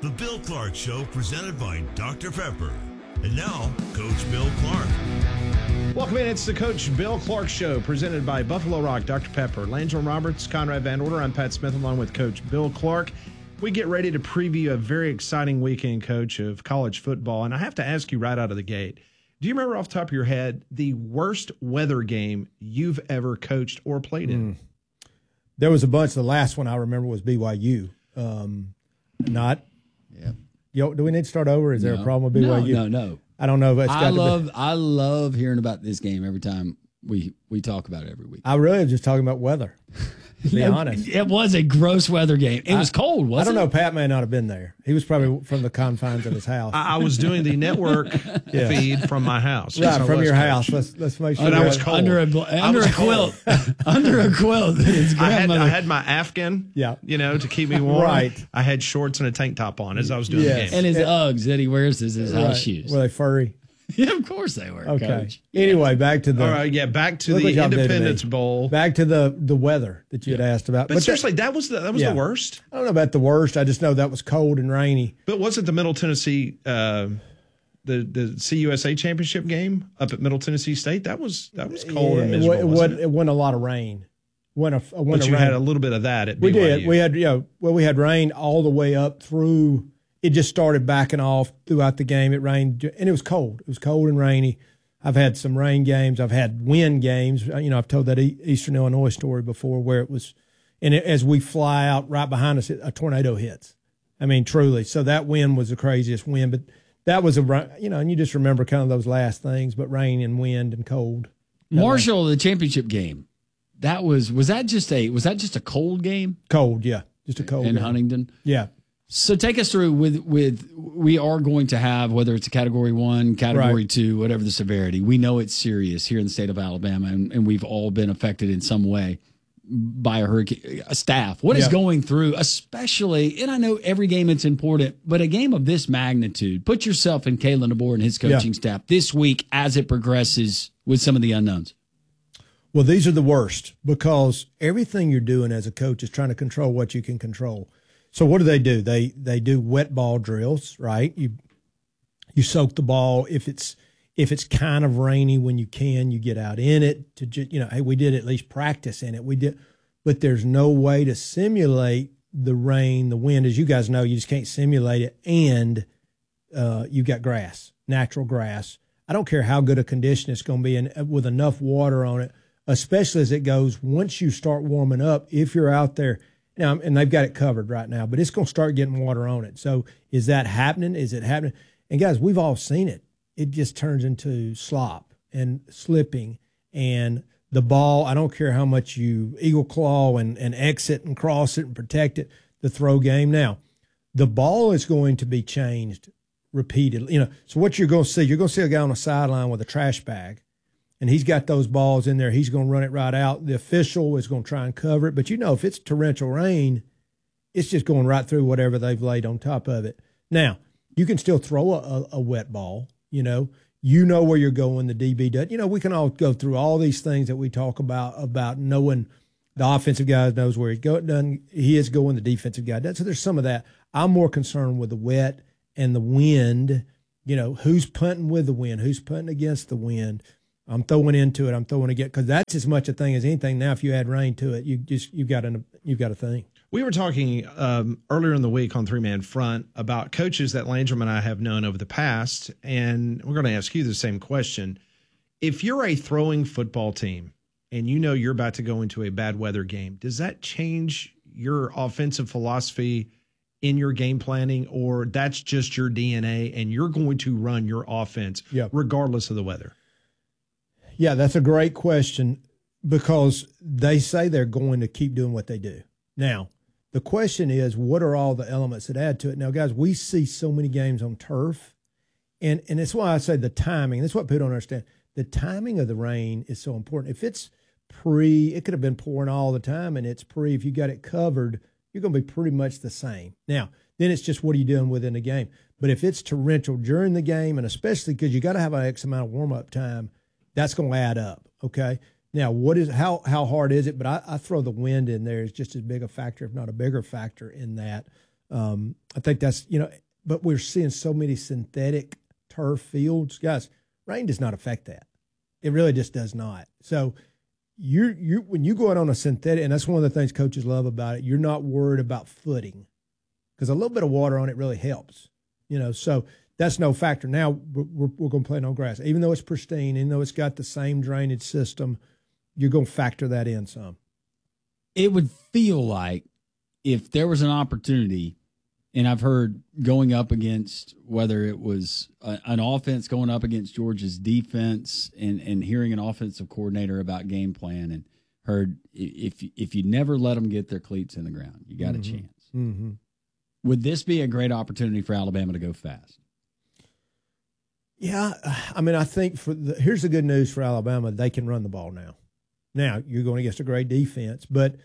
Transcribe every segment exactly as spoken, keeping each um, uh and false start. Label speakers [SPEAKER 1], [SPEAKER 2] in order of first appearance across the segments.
[SPEAKER 1] The Bill Clark Show, presented by Doctor Pepper. And now, Coach Bill Clark.
[SPEAKER 2] Welcome in. It's the Coach Bill Clark Show, presented by Buffalo Rock, Doctor Pepper, Langell Roberts, Conrad Van Order. I'm Pat Smith, along with Coach Bill Clark. We get ready to preview a very exciting weekend, Coach, of college football. And I have to ask you right out of the gate, do you remember off the top of your head the worst weather game you've ever coached or played in?
[SPEAKER 3] Mm. There was a bunch. The last one I remember was B Y U. Um, not.
[SPEAKER 4] Yeah.
[SPEAKER 3] Yo, do we need to start over? Is there
[SPEAKER 4] no.
[SPEAKER 3] a problem with B Y U?
[SPEAKER 4] No, no, no.
[SPEAKER 3] I don't know. But it's got
[SPEAKER 4] I
[SPEAKER 3] to
[SPEAKER 4] love
[SPEAKER 3] be.
[SPEAKER 4] I love hearing about this game every time we we talk about it every week.
[SPEAKER 3] I really am just talking about weather. To be
[SPEAKER 4] No,
[SPEAKER 3] honest,
[SPEAKER 4] it was a gross weather game. It
[SPEAKER 3] I,
[SPEAKER 4] was cold, wasn't
[SPEAKER 3] I don't
[SPEAKER 4] it?
[SPEAKER 3] know. Pat may not have been there. He was probably from the confines of his house.
[SPEAKER 2] I, I was doing the network
[SPEAKER 3] Yeah.
[SPEAKER 2] feed from my house.
[SPEAKER 3] Right,
[SPEAKER 2] Yes, I
[SPEAKER 3] from
[SPEAKER 2] was,
[SPEAKER 3] your
[SPEAKER 2] Coach.
[SPEAKER 3] house. Let's let's make sure.
[SPEAKER 2] But I
[SPEAKER 3] that-
[SPEAKER 2] was cold.
[SPEAKER 4] Under a bl-
[SPEAKER 2] I
[SPEAKER 4] under
[SPEAKER 2] was
[SPEAKER 4] a
[SPEAKER 2] cold.
[SPEAKER 4] quilt. Under a quilt. His
[SPEAKER 2] I had,
[SPEAKER 4] grandmother.
[SPEAKER 2] I had my Afghan,
[SPEAKER 3] Yeah.
[SPEAKER 2] you know, to keep me warm.
[SPEAKER 3] Right.
[SPEAKER 2] I had shorts and a tank top on as I was doing
[SPEAKER 3] Yes.
[SPEAKER 2] the
[SPEAKER 4] and
[SPEAKER 2] game.
[SPEAKER 4] his Uggs that he wears as his house
[SPEAKER 3] Right.
[SPEAKER 4] shoes.
[SPEAKER 3] Were they furry?
[SPEAKER 4] Yeah, of course they were.
[SPEAKER 3] Okay.
[SPEAKER 4] Coach.
[SPEAKER 3] Anyway, back to the
[SPEAKER 2] All right, yeah, back to
[SPEAKER 3] Look what
[SPEAKER 2] the
[SPEAKER 3] y'all did to me.
[SPEAKER 2] Independence Bowl.
[SPEAKER 3] back to the the weather that you had asked about.
[SPEAKER 2] But,
[SPEAKER 3] that-
[SPEAKER 2] seriously, that was the that was
[SPEAKER 3] Yeah.
[SPEAKER 2] the worst.
[SPEAKER 3] I don't know about the worst. I just know that was cold and rainy.
[SPEAKER 2] But wasn't the Middle Tennessee uh, the the C U S A championship game up at Middle Tennessee State? That was that was cold and
[SPEAKER 3] Yeah,
[SPEAKER 2] miserable.
[SPEAKER 3] It,
[SPEAKER 2] wasn't
[SPEAKER 3] wasn't,
[SPEAKER 2] it?
[SPEAKER 3] it wasn't a lot of rain. Wasn't a, wasn't
[SPEAKER 2] But
[SPEAKER 3] a
[SPEAKER 2] you
[SPEAKER 3] rain.
[SPEAKER 2] had a little bit of that at
[SPEAKER 3] We
[SPEAKER 2] B Y U.
[SPEAKER 3] did. We had, you know, well, we had rain all the way up through. It just started backing off throughout the game. It rained, and it was cold. It was cold and rainy. I've had some rain games. I've had wind games. You know, I've told that e- Eastern Illinois story before where it was, and it, as we fly out right behind us, a tornado hits. I mean, truly. So that wind was the craziest wind. But that was a, you know, and you just remember kind of those last things, but rain and wind and cold.
[SPEAKER 4] Marshall, the championship game. That was was that just a was that just a cold game
[SPEAKER 3] Cold, yeah. Just a cold
[SPEAKER 4] in
[SPEAKER 3] game.
[SPEAKER 4] Huntington?
[SPEAKER 3] Yeah.
[SPEAKER 4] So take us through with with we are going to have, whether it's a category one, category
[SPEAKER 3] Right.
[SPEAKER 4] two, whatever the severity. We know it's serious here in the state of Alabama, and, and we've all been affected in some way by a hurricane. A staff, what is
[SPEAKER 3] Yeah.
[SPEAKER 4] going through, especially, and I know every game it's important, but a game of this magnitude. Put yourself in Kalen DeBoer and his coaching
[SPEAKER 3] Yeah.
[SPEAKER 4] staff this week as it progresses with some of the unknowns.
[SPEAKER 3] Well, these are the worst because everything you're doing as a coach is trying to control what you can control. So what do they do? They they do wet ball drills, right? You you soak the ball. If it's if it's kind of rainy when you can, you get out in it to just, you know, hey, we did at least practice in it. We did, but there's no way to simulate the rain, the wind. As you guys know, you just can't simulate it. And uh, you got grass, natural grass. I don't care how good a condition it's going to be, and with enough water on it, especially as it goes, once you start warming up, if you're out there, now, and they've got it covered right now, but it's going to start getting water on it. So is that happening? Is it happening? And guys, we've all seen it. It just turns into slop and slipping, and the ball, I don't care how much you eagle claw and, and exit and cross it and protect it, the throw game. Now, the ball is going to be changed repeatedly. You know, so what you're going to see, you're going to see a guy on the sideline with a trash bag, and he's got those balls in there. He's going to run it right out. The official is going to try and cover it. But, you know, if it's torrential rain, it's just going right through whatever they've laid on top of it. Now, you can still throw a, a, a wet ball, you know. You know where you're going, the D B does. You know, we can all go through all these things that we talk about, about knowing the offensive guy knows where he's going, done, he is going, the defensive guy does. So there's some of that. I'm more concerned with the wet and the wind, you know, who's punting with the wind, who's punting against the wind. I'm throwing into it. I'm throwing again because that's as much a thing as anything. Now, if you add rain to it, you just you've got an you've got a thing.
[SPEAKER 2] We were talking um, earlier in the week on Three Man Front about coaches that Landrum and I have known over the past, and we're going to ask you the same question. If you're a throwing football team and you know you're about to go into a bad weather game, does that change your offensive philosophy in your game planning, or that's just your D N A and you're going to run your offense
[SPEAKER 3] Yep.
[SPEAKER 2] regardless of the weather?
[SPEAKER 3] Yeah, that's a great question because they say they're going to keep doing what they do. Now, the question is, what are all the elements that add to it? Now, guys, we see so many games on turf, and, and it's why I say the timing. That's what people don't understand. The timing of the rain is so important. If it's pre, it could have been pouring all the time, and it's pre, if you got it covered, you're going to be pretty much the same. Now, then it's just what are you doing within the game? But if it's torrential during the game, and especially because you got to have an X amount of warm-up time, that's going to add up, okay? Now, what is how how hard is it? But I, I throw the wind in there as just as big a factor, if not a bigger factor in that. Um, I think that's, you know, but we're seeing so many synthetic turf fields. Guys, rain does not affect that. It really just does not. So you're, you when you go out on a synthetic, and that's one of the things coaches love about it, you're not worried about footing because a little bit of water on it really helps, you know, so that's no factor. Now we're, we're, we're going to play on grass. Even though it's pristine, even though it's got the same drainage system, you're going to factor that in some.
[SPEAKER 4] It would feel like if there was an opportunity, and I've heard going up against whether it was a, an offense going up against Georgia's defense and, and hearing an offensive coordinator about game plan and heard if, if you never let them get their cleats in the ground, you got mm-hmm. a chance.
[SPEAKER 3] Mm-hmm.
[SPEAKER 4] Would this be a great opportunity for Alabama to go fast?
[SPEAKER 3] Yeah, I mean, I think for the, here's the good news for Alabama. They can run the ball now. Now, you're going against a great defense, but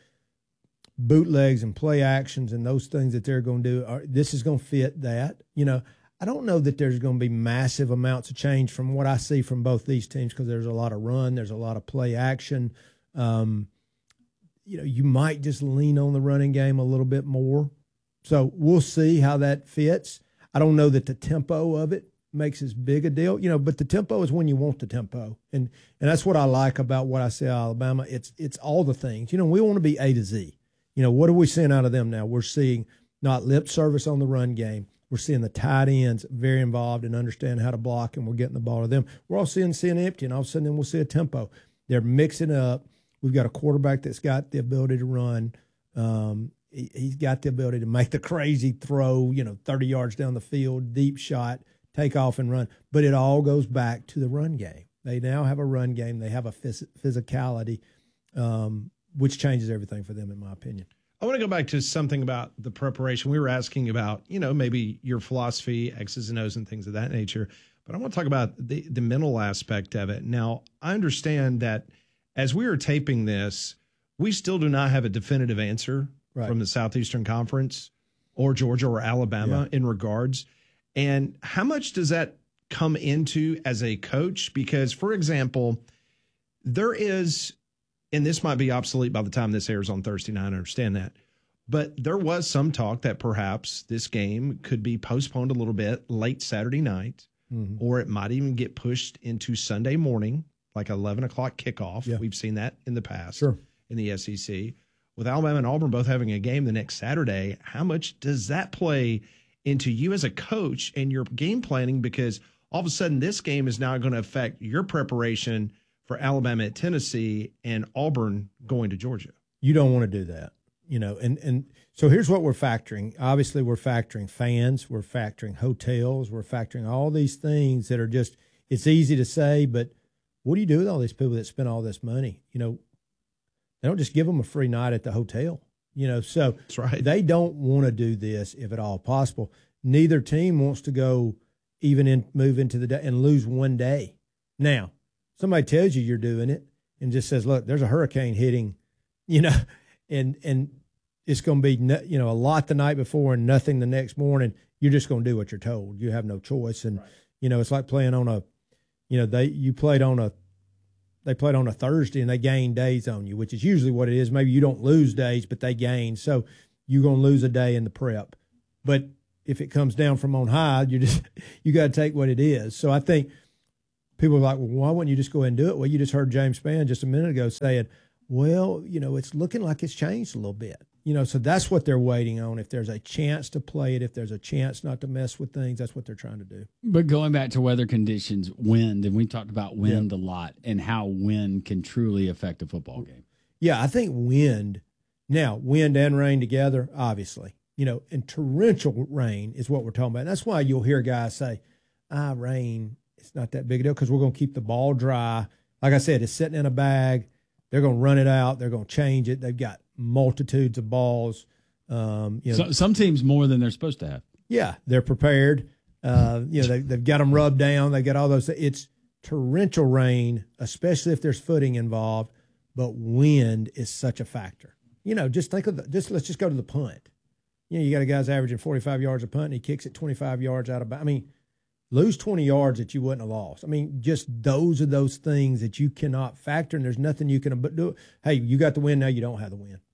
[SPEAKER 3] bootlegs and play actions and those things that they're going to do, are, this is going to fit that. You know, I don't know that there's going to be massive amounts of change from what I see from both these teams because there's a lot of run, there's a lot of play action. Um, you know, you might just lean on the running game a little bit more. So we'll see how that fits. I don't know that the tempo of it makes as big a deal, you know, but the tempo is when you want the tempo. And and that's what I like about what I say Alabama. It's it's all the things. You know, we want to be A to Z. You know, what are we seeing out of them now? We're seeing not lip service on the run game. We're seeing the tight ends very involved and understand how to block, and we're getting the ball to them. We're all seeing seeing empty, and all of a sudden we'll see a tempo. They're mixing up. We've got a quarterback that's got the ability to run. Um, he, he's got the ability to make the crazy throw, you know, thirty yards down the field, deep shot, take off and run. But it all goes back to the run game. They now have a run game. They have a phys- physicality, um, which changes everything for them, in my opinion.
[SPEAKER 2] I want to go back to something about the preparation. We were asking about, you know, maybe your philosophy, X's and O's and things of that nature. But I want to talk about the, the mental aspect of it. Now, I understand that as we are taping this, we still do not have a definitive answer right. from the Southeastern Conference or Georgia or Alabama yeah. in regards. And how much does that come into as a coach? Because, for example, there is, and this might be obsolete by the time this airs on Thursday night, I understand that, but there was some talk that perhaps this game could be postponed a little bit late Saturday night, mm-hmm. or it might even get pushed into Sunday morning, like eleven o'clock kickoff. Yeah. We've seen that in the past
[SPEAKER 3] sure.
[SPEAKER 2] in the S E C. With Alabama and Auburn both having a game the next Saturday, how much does that play into you as a coach and your game planning? Because all of a sudden this game is now going to affect your preparation for Alabama at Tennessee and Auburn going to Georgia.
[SPEAKER 3] You don't want to do that, you know, and, and so here's what we're factoring. Obviously, we're factoring fans, we're factoring hotels, we're factoring all these things that are just, it's easy to say, but what do you do with all these people that spend all this money? You know, they don't just give them a free night at the hotel, you know, so
[SPEAKER 2] that's right.
[SPEAKER 3] They don't want to do this if at all possible. Neither team wants to go even in, move into the day and lose one day. Now, somebody tells you you're doing it and just says, look, there's a hurricane hitting, you know, and and it's going to be, you know, a lot the night before and nothing the next morning. You're just going to do what you're told. You have no choice. And, right. you know, it's like playing on a, you know, they you played on a, they played on a Thursday and they gain days on you, which is usually what it is. Maybe you don't lose days, but they gain. So you're going to lose a day in the prep. But if it comes down from on high, you just, you got to take what it is. So I think people are like, well, why wouldn't you just go ahead and do it? Well, you just heard James Spann just a minute ago saying, well, you know, it's looking like it's changed a little bit. You know, so that's what they're waiting on. If there's a chance to play it, if there's a chance not to mess with things, that's what they're trying to do.
[SPEAKER 4] But going back to weather conditions, wind, and we talked about wind yeah. a lot and how wind can truly affect a football game.
[SPEAKER 3] Yeah, I think wind, now wind and rain together, obviously, you know, and torrential rain is what we're talking about. And that's why you'll hear guys say, ah, rain, it's not that big a deal because we're going to keep the ball dry. Like I said, it's sitting in a bag. They're going to run it out. They're going to change it. They've got multitudes of balls. Um, you know,
[SPEAKER 4] so, some teams more than they're supposed to have.
[SPEAKER 3] Yeah, they're prepared. Uh, you know, they, they've got them rubbed down. They got all those. It's torrential rain, especially if there's footing involved. But wind is such a factor. You know, just think of the. Just let's just go to the punt. You know, you got a guy's averaging forty-five yards a punt, and he kicks it twenty-five yards out of. I mean, lose twenty yards that you wouldn't have lost. I mean, just those are those things that you cannot factor, and there's nothing you can do. Hey, you got the win, now you don't have the win.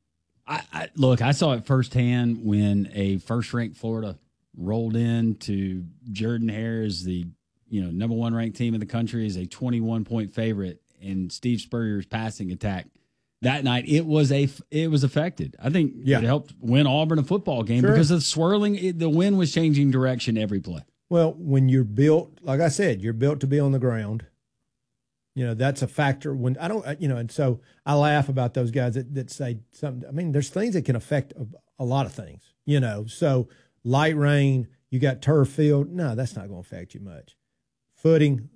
[SPEAKER 4] I, I look, I saw it firsthand when a first-ranked Florida rolled in to Jordan Hare as the you know number one ranked team in the country as a twenty-one point favorite, and Steve Spurrier's passing attack that night. It was a it was affected. I think
[SPEAKER 3] yeah.
[SPEAKER 4] it helped win Auburn a football game
[SPEAKER 3] sure.
[SPEAKER 4] because of swirling. It, the wind was changing direction every play.
[SPEAKER 3] Well, when you're built, like I said, you're built to be on the ground. You know, that's a factor when I don't, you know, and so I laugh about those guys that, that say something. I mean, there's things that can affect a, a lot of things, you know. So light rain, you got turf field. No, that's not going to affect you much. Footing,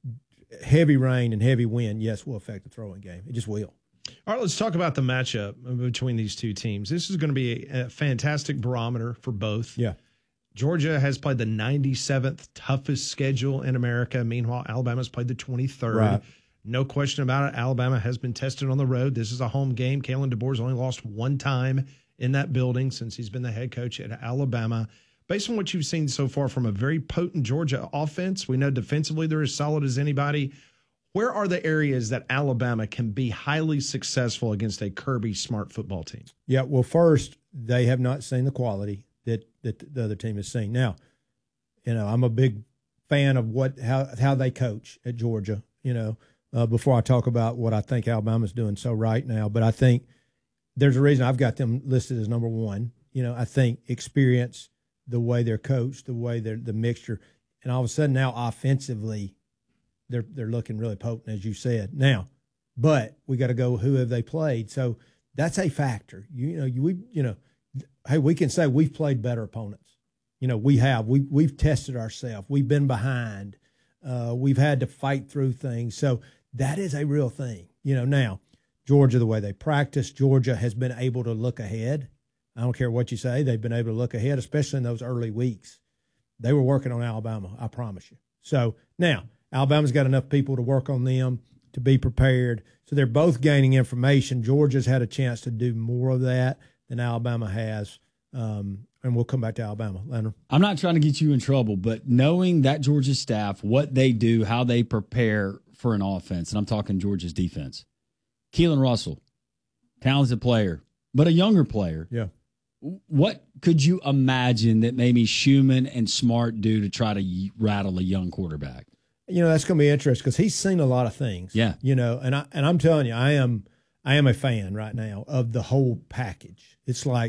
[SPEAKER 3] heavy rain and heavy wind, yes, will affect the throwing game. It just will.
[SPEAKER 2] All right, let's talk about the matchup between these two teams. This is going to be a, a fantastic barometer for both.
[SPEAKER 3] Yeah.
[SPEAKER 2] Georgia has played the ninety-seventh toughest schedule in America. Meanwhile, Alabama's played the twenty-third.
[SPEAKER 3] Right.
[SPEAKER 2] No question about it. Alabama has been tested on the road. This is a home game. Kalen DeBoer's only lost one time in that building since he's been the head coach at Alabama. Based on what you've seen so far from a very potent Georgia offense, we know defensively they're as solid as anybody. Where are the areas that Alabama can be highly successful against a Kirby Smart football team?
[SPEAKER 3] Yeah, well, first, they have not seen the quality that, that the other team has seen. Now, you know, I'm a big fan of what how how they coach at Georgia, you know, uh, before I talk about what I think Alabama's doing so right now. But I think there's a reason I've got them listed as number one. You know, I think experience, the way they're coached, the way they're the mixture, and all of a sudden now offensively, they're they're looking really potent, as you said. Now, but we got to go. Who have they played? So that's a factor. You, you know, you we you know, hey, we can say we've played better opponents. You know, we have. We we've tested ourselves. We've been behind. Uh, we've had to fight through things. So that is a real thing. You know, now Georgia, the way they practice, Georgia has been able to look ahead. I don't care what you say. They've been able to look ahead, especially in those early weeks. They were working on Alabama, I promise you. So now Alabama's got enough people to work on them to be prepared. So they're both gaining information. Georgia's had a chance to do more of that than Alabama has. Um, and we'll come back to Alabama. Leonard.
[SPEAKER 4] I'm not trying to get you in trouble, but knowing that Georgia staff, what they do, how they prepare for an offense, and I'm talking Georgia's defense. Keelan Russell, talented player, but a younger player.
[SPEAKER 3] Yeah.
[SPEAKER 4] What could you imagine that maybe Schumann and Smart do to try to rattle a young quarterback?
[SPEAKER 3] You know, that's going to be interesting because he's seen a lot of things.
[SPEAKER 4] Yeah.
[SPEAKER 3] You know, and I and I'm telling you, I am I am a fan right now of the whole package. It's like,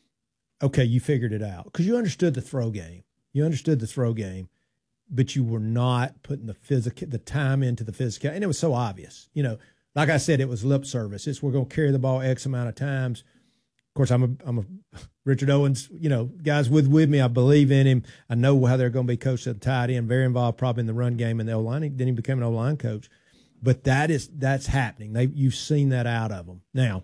[SPEAKER 3] okay, you figured it out because you understood the throw game. You understood the throw game, but you were not putting the physical the time into the physical, and it was so obvious. You know, like I said, it was lip service. It's we're going to carry the ball X amount of times. Of course, I'm a I'm a Richard Owens, you know, guys with with me. I believe in him. I know how they're going to be coached at the tight end. Very involved, probably in the run game and the O line. Then he became an O line coach. But that is that's happening. They you've seen that out of them. Now,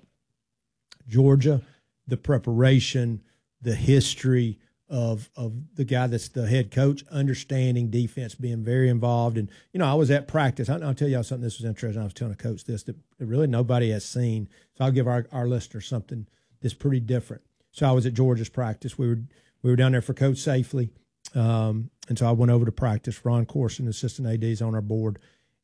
[SPEAKER 3] Georgia, the preparation, the history of of the guy that's the head coach, understanding defense, being very involved. And you know, I was at practice. I, I'll tell y'all something. This was interesting. I was telling a coach this that really nobody has seen. So I'll give our our listeners something that's pretty different. So I was at Georgia's practice. We were we were down there for Coach Safely, um, and so I went over to practice. Ron Corson, assistant A D, is on our board,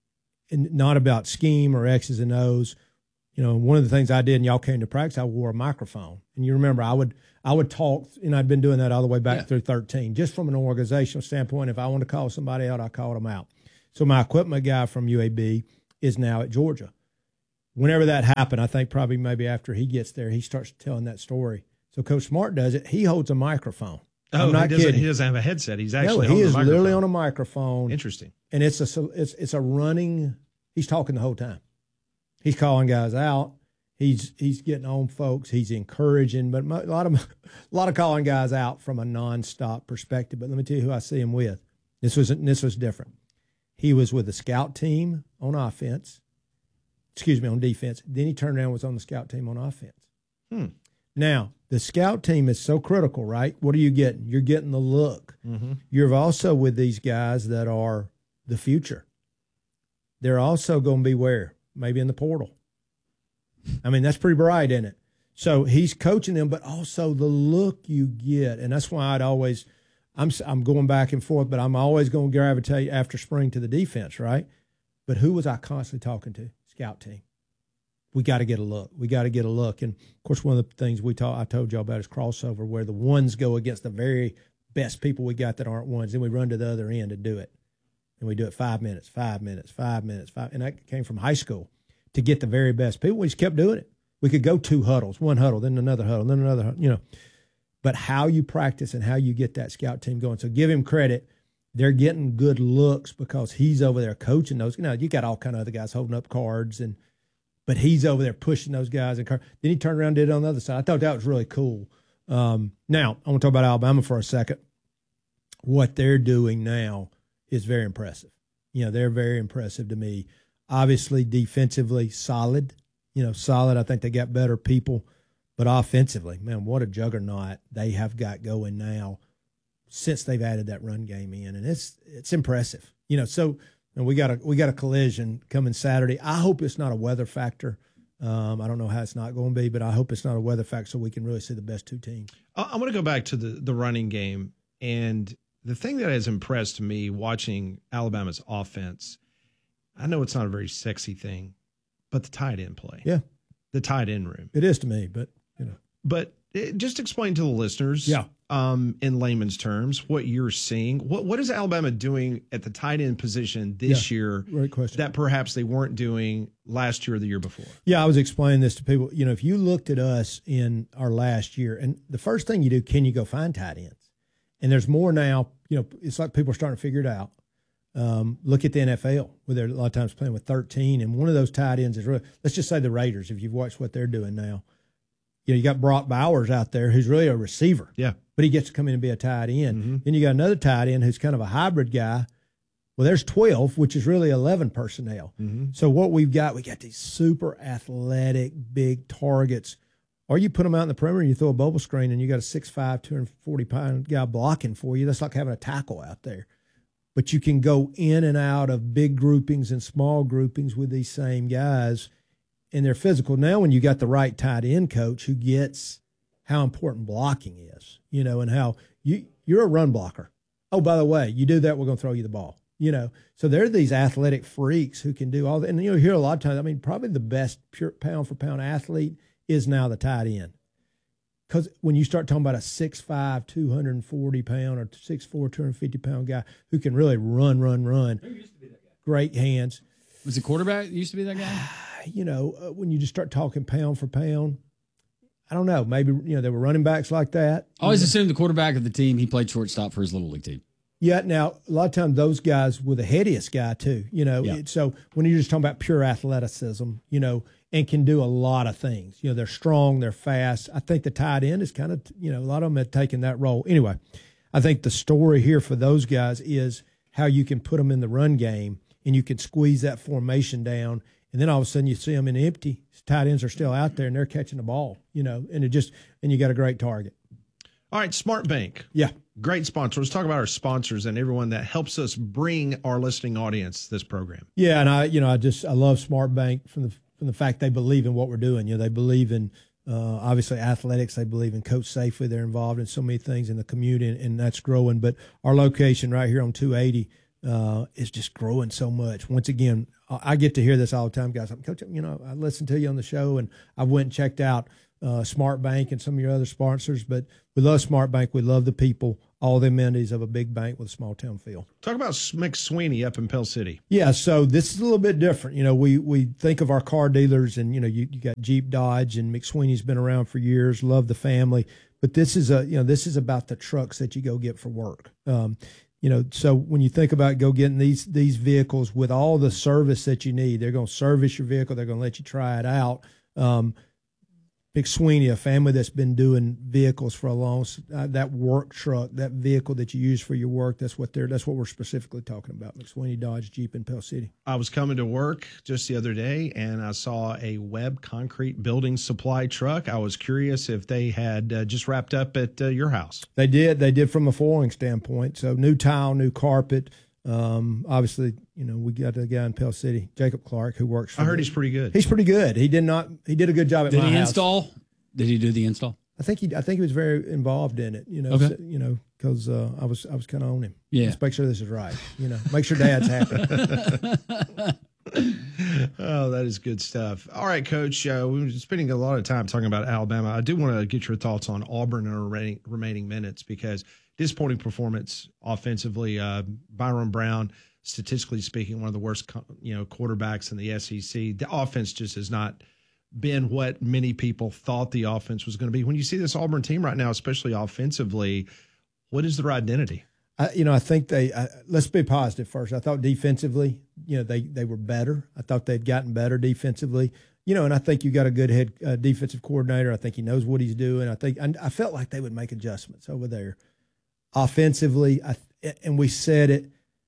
[SPEAKER 3] and not about scheme or X's and O's. You know, one of the things I did, and y'all came to practice, I wore a microphone. And you remember, I would I would talk, and I'd been doing that all the way back yeah. through thirteen, just from an organizational standpoint. If I wanted to call somebody out, I called them out. So my equipment guy from U A B is now at Georgia. Whenever that happened, I think probably maybe after he gets there, he starts telling that story. So Coach Smart does it. He holds a microphone.
[SPEAKER 2] Oh,
[SPEAKER 3] I'm not
[SPEAKER 2] he doesn't,
[SPEAKER 3] kidding.
[SPEAKER 2] He doesn't have a headset. He's actually
[SPEAKER 3] no, he
[SPEAKER 2] on
[SPEAKER 3] is
[SPEAKER 2] the
[SPEAKER 3] literally
[SPEAKER 2] microphone.
[SPEAKER 3] on a microphone.
[SPEAKER 2] Interesting.
[SPEAKER 3] And it's a it's it's a running. He's talking the whole time. He's calling guys out. He's he's getting on folks. He's encouraging, but a lot of a lot of calling guys out from a nonstop perspective. But let me tell you who I see him with. This was this was different. He was with the scout team on offense. Excuse me, on defense. Then he turned around and was on the scout team on offense.
[SPEAKER 2] Hmm.
[SPEAKER 3] Now, the scout team is so critical, right? What are you getting? You're getting the look.
[SPEAKER 2] Mm-hmm.
[SPEAKER 3] You're also with these guys that are the future. They're also going to be where? Maybe in the portal. I mean, that's pretty bright, isn't it? So he's coaching them, but also the look you get. And that's why I'd always I'm, – I'm going back and forth, but I'm always going to gravitate after spring to the defense, right? But who was I constantly talking to? Scout team. we got to get a look. We got to get a look. And of course, one of the things we talk, I told y'all about is crossover, where the ones go against the very best people we got that aren't ones. Then we run to the other end to do it. And we do it five minutes, five minutes, five minutes, five. And that came from high school to get the very best people. We just kept doing it. We could go two huddles, one huddle, then another huddle, then another huddle, you know. But how you practice and how you get that scout team going. So give him credit. They're getting good looks because he's over there coaching those. You know, you got all kind of other guys holding up cards, and but he's over there pushing those guys. And then he turned around and did it on the other side. I thought that was really cool. Um, now, I want to talk about Alabama for a second. What they're doing now is very impressive. You know, they're very impressive to me. Obviously, defensively, solid. You know, solid. I think they got better people. But offensively, man, what a juggernaut they have got going now since they've added that run game in. And it's it's impressive. You know, so and we got a we got a collision coming Saturday. I hope it's not a weather factor. Um, I don't know how it's not going to be, but I hope it's not a weather factor so we can really see the best two teams.
[SPEAKER 2] I want to go back to the, the running game. And the thing that has impressed me watching Alabama's offense, I know it's not a very sexy thing, but the tight end play.
[SPEAKER 3] Yeah.
[SPEAKER 2] The tight end room.
[SPEAKER 3] It is to me, but, you know.
[SPEAKER 2] But it, just explain to the listeners,
[SPEAKER 3] yeah.
[SPEAKER 2] um, in layman's terms, what you're seeing. What What is Alabama doing at the tight end position this
[SPEAKER 3] yeah.
[SPEAKER 2] year
[SPEAKER 3] Great question.
[SPEAKER 2] that perhaps they weren't doing last year or the year before?
[SPEAKER 3] Yeah, I was explaining this to people. You know, if you looked at us in our last year, and the first thing you do, can you go find tight ends? And there's more now. You know, it's like people are starting to figure it out. Um, look at the N F L, where they're a lot of times playing with thirteen, and one of those tight ends is really, let's just say the Raiders, if you've watched what they're doing now. You know, you got Brock Bowers out there who's really a receiver.
[SPEAKER 2] Yeah.
[SPEAKER 3] But he gets to come in and be a tight end.
[SPEAKER 2] Mm-hmm.
[SPEAKER 3] Then you got another tight end who's kind of a hybrid guy. Well, there's twelve, which is really eleven personnel.
[SPEAKER 2] Mm-hmm.
[SPEAKER 3] So what we've got, we got these super athletic, big targets. Or you put them out in the perimeter and you throw a bubble screen and you got a six five, two hundred forty pound guy blocking for you. That's like having a tackle out there. But you can go in and out of big groupings and small groupings with these same guys, and they're physical. Now when you got the right tight end coach who gets how important blocking is, you know, and how you, you're a run blocker. Oh, by the way, you do that, we're going to throw you the ball, you know. So there are these athletic freaks who can do all that. And you know, hear a lot of times, I mean, probably the best pure pound for pound athlete is now the tight end. Because when you start talking about a six five, two hundred forty pound or six four, two hundred fifty pound guy who can really run, run, run. Who used to be that guy? Great hands.
[SPEAKER 4] Was the quarterback used to be that guy?
[SPEAKER 3] You know, uh, when you just start talking pound for pound, I don't know. Maybe, you know, there were running backs like that.
[SPEAKER 4] I always assumed the quarterback of the team, he played shortstop for his little league team.
[SPEAKER 3] Yeah. Now, a lot of times those guys were the headiest guy too, you know.
[SPEAKER 4] Yeah.
[SPEAKER 3] It, so when you're just talking about pure athleticism, you know, and can do a lot of things, you know, they're strong, they're fast. I think the tight end is kind of, you know, a lot of them have taken that role. Anyway, I think the story here for those guys is how you can put them in the run game and you can squeeze that formation down. And then all of a sudden you see them in empty. Tight ends are still out there and they're catching the ball, you know, and it just, and you got a great target.
[SPEAKER 2] All right, Smart Bank.
[SPEAKER 3] Yeah.
[SPEAKER 2] Great sponsor. Let's talk about our sponsors and everyone that helps us bring our listening audience this program.
[SPEAKER 3] Yeah, and I, you know, I just, I love Smart Bank from the from the fact they believe in what we're doing. You know, they believe in, uh, obviously, athletics. They believe in Coach Safely. They're involved in so many things in the community, and, and that's growing. But our location right here on two eighty uh, is just growing so much. Once again, I get to hear this all the time, guys. I'm, Coach, you know, I listen to you on the show, and I went and checked out uh, Smart Bank and some of your other sponsors. But we love Smart Bank. We love the people, all the amenities of a big bank with a small town feel.
[SPEAKER 2] Talk about McSweeney up in Pell City.
[SPEAKER 3] Yeah, so this is a little bit different. You know, we we think of our car dealers, and you know, you, you got Jeep, Dodge, and McSweeney's been around for years. Love the family, but this is a you know this is about the trucks that you go get for work. Um, you know, so when you think about go getting these these vehicles with all the service that you need, they're going to service your vehicle. They're going to let you try it out. Um, McSweeney, a family that's been doing vehicles for a long, uh, that work truck, that vehicle that you use for your work, that's what they're, that's what we're specifically talking about. McSweeney, Dodge, Jeep in Pell City.
[SPEAKER 2] I was coming to work just the other day and I saw a Webb concrete building supply truck. I was curious if they had uh, just wrapped up at uh, your house.
[SPEAKER 3] They did. They did from a flooring standpoint. So new tile, new carpet. Um, obviously, you know, we got a guy in Pell City, Jacob Clark, who works for
[SPEAKER 2] I heard
[SPEAKER 3] me.
[SPEAKER 2] he's pretty good.
[SPEAKER 3] He's pretty good. He did not, he did a good job at
[SPEAKER 4] Did
[SPEAKER 3] my
[SPEAKER 4] he
[SPEAKER 3] house.
[SPEAKER 4] install? Did he do the install?
[SPEAKER 3] I think he, I think he was very involved in it, you know,
[SPEAKER 4] Okay.
[SPEAKER 3] so, you know, cause, uh, I was, I was kind of on him.
[SPEAKER 4] Yeah.
[SPEAKER 3] Let's make sure this is right. You know, make sure Dad's happy.
[SPEAKER 2] Oh, that is good stuff. All right, Coach. Uh, we've been spending a lot of time talking about Alabama. I do want to get your thoughts on Auburn in our remaining, remaining minutes because disappointing performance offensively. Uh, Byron Brown, statistically speaking, one of the worst you know quarterbacks in the S E C. The offense just has not been what many people thought the offense was going to be. When you see this Auburn team right now, especially offensively, what is their identity?
[SPEAKER 3] I, you know, I think they. I, let's be positive first. I thought defensively, you know, they they were better. I thought they'd gotten better defensively. You know, and I think you got a good head uh, defensive coordinator. I think he knows what he's doing. I think I, I felt like they would make adjustments over there. Offensively, I, and we said it.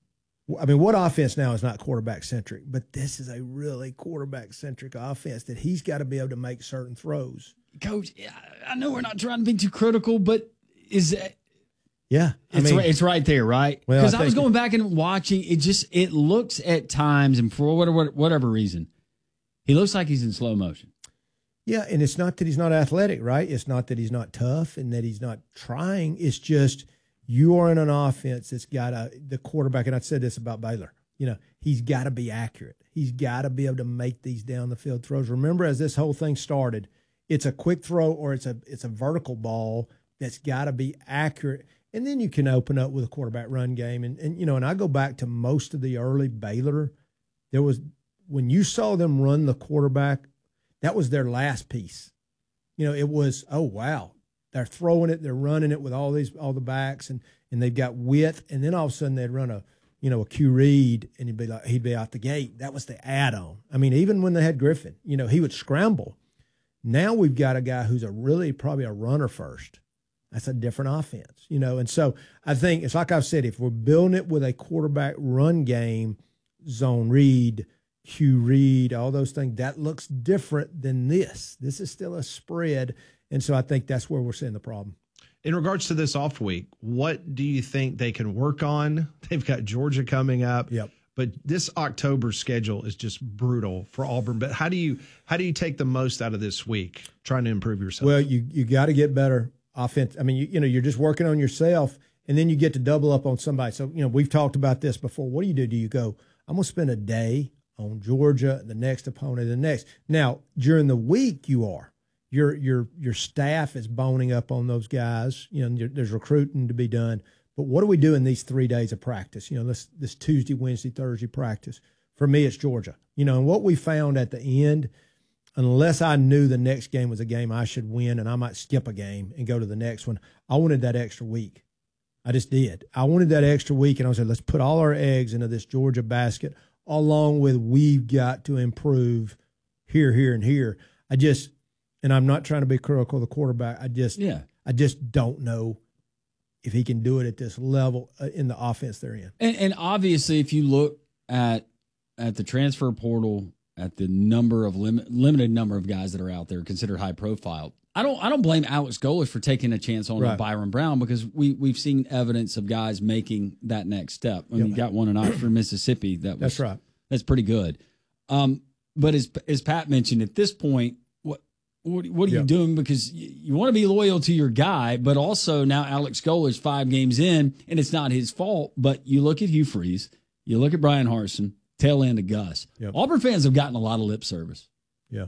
[SPEAKER 3] I mean, what offense now is not quarterback centric? But this is a really quarterback centric offense that he's got to be able to make certain throws.
[SPEAKER 4] Coach, I know we're not trying to be too critical, but is that?
[SPEAKER 3] Yeah, I
[SPEAKER 4] it's
[SPEAKER 3] mean,
[SPEAKER 4] right, it's right there, right?
[SPEAKER 3] Well,
[SPEAKER 4] Because
[SPEAKER 3] I
[SPEAKER 4] I, was
[SPEAKER 3] think
[SPEAKER 4] going back and watching. It just it looks at times, and for whatever whatever reason, he looks like he's in slow motion.
[SPEAKER 3] Yeah, and it's not that he's not athletic, right? It's not that he's not tough and that he's not trying. It's just you are in an offense that's got a the quarterback, and I said this about Baylor. You know, he's got to be accurate. He's got to be able to make these down the field throws. Remember, as this whole thing started, it's a quick throw or it's a it's a vertical ball that's got to be accurate. And then you can open up with a quarterback run game. And, and, you know, and I go back to most of the early Baylor, there was, when you saw them run the quarterback, that was their last piece. You know, it was, oh, wow, they're throwing it, they're running it with all these, all the backs, and, and they've got width. And then all of a sudden they'd run a, you know, a Q Reed, and he'd be like, he'd be out the gate. That was the add-on. I mean, even when they had Griffin, you know, he would scramble. Now we've got a guy who's a really probably a runner first. That's a different offense, you know. And so I think it's like I've said, if we're building it with a quarterback run game, zone read, Q read, all those things, that looks different than this. This is still a spread. And so I think that's where we're seeing the problem.
[SPEAKER 2] In regards to this off week, what do you think they can work on? They've got Georgia coming up.
[SPEAKER 3] Yep.
[SPEAKER 2] But this October schedule is just brutal for Auburn. But how do you how do you take the most out of this week, trying to improve yourself?
[SPEAKER 3] Well, you you got to get better. Offense. I mean, you, you know, you're just working on yourself, and then you get to double up on somebody. So, you know, we've talked about this before. What do you do? Do you go, I'm going to spend a day on Georgia, the next opponent, the next? Now, during the week, you are. Your your your staff is boning up on those guys. You know, there's recruiting to be done. But what do we do in these three days of practice? You know, this this Tuesday, Wednesday, Thursday practice. For me, it's Georgia. You know, and what we found at the end, unless I knew the next game was a game I should win and I might skip a game and go to the next one, I wanted that extra week. I just did. I wanted that extra week, and I said, let's put all our eggs into this Georgia basket, along with we've got to improve here, here, and here. I just, and I'm not trying to be critical of the quarterback. I just,
[SPEAKER 4] Yeah.
[SPEAKER 3] I just don't know if he can do it at this level uh, in the offense they're in.
[SPEAKER 4] And, and obviously, if you look at at the transfer portal, at the number of lim- limited number of guys that are out there considered high profile, I don't I don't blame Alex Golesh for taking a chance on
[SPEAKER 3] Right.
[SPEAKER 4] Byron Brown, because we we've seen evidence of guys making that next step. I mean,
[SPEAKER 3] Yep.
[SPEAKER 4] you got one in Oxford, Mississippi. That was,
[SPEAKER 3] That's right.
[SPEAKER 4] That's pretty good. Um, but as as Pat mentioned, at this point, what what, what are
[SPEAKER 3] Yep.
[SPEAKER 4] you doing? Because you, you want to be loyal to your guy, but also now Alex Golesh five games in, and it's not his fault. But you look at Hugh Freeze, you look at Brian Harsin, tail end of Gus.
[SPEAKER 3] Yep.
[SPEAKER 4] Auburn fans have gotten a lot of lip service.
[SPEAKER 3] Yeah.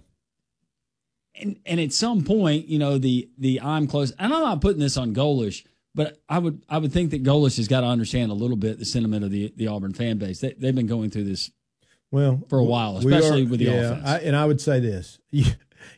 [SPEAKER 4] And and at some point, you know, the the I'm close, and I'm not putting this on Golesh, but I would I would think that Golesh has got to understand a little bit the sentiment of the, the Auburn fan base. They, they've been going through this
[SPEAKER 3] Well,
[SPEAKER 4] for a while,
[SPEAKER 3] we
[SPEAKER 4] especially
[SPEAKER 3] are-
[SPEAKER 4] with the
[SPEAKER 3] yeah,
[SPEAKER 4] offense.
[SPEAKER 3] I, and I would say this: